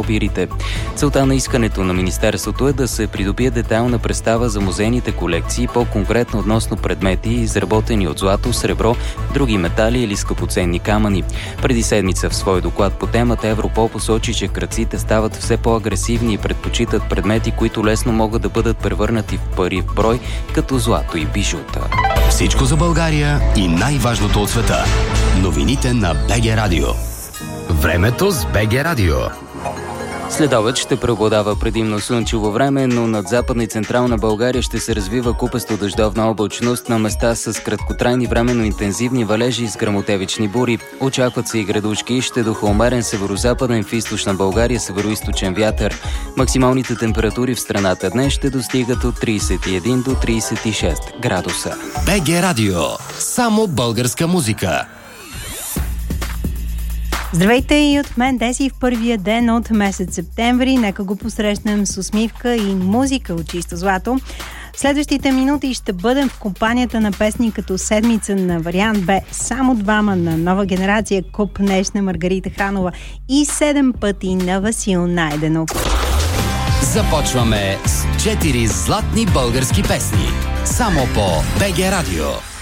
обирите. Целта на искането на Министерството е да се придобие детайлна представа за музейните колекции, по-конкретно относно предмети, изработени от злато, сребро, други метали или скъпоценни камъни. Преди седмица в свой доклад по темата Европол посочи, че крадците стават все по-агресивни и предпочитат предмети, които лесно могат да бъдат превърнати в пари в брой, като злато и бижута. Всичко за България и най-важното от света. Новините на БГ Радио. Времето с БГ Радио. Следобед ще преобладава предимно слънчево време, но над Западна и Централна България ще се развива купесто дъждовна облачност на места с краткотрайни временно интензивни валежи с гръмотевични бури. Очакват се и градушки, ще духа умерен северозападен в източна България североизточен вятър. Максималните температури в страната днес ще достигат от 31 до 36 градуса. БГ Радио. Само българска музика. Здравейте и от мен, Деси, в първия ден от месец септември. Нека го посрещнем с усмивка и музика от чисто злато. В следващите минути ще бъдем в компанията на песни като Седмица на Вариант Б, Само двама на Нова генерация, Купнеш на Маргарита Ханова и 7 пъти на Васил Найденов. Започваме с 4 златни български песни. Само по БГ Радио.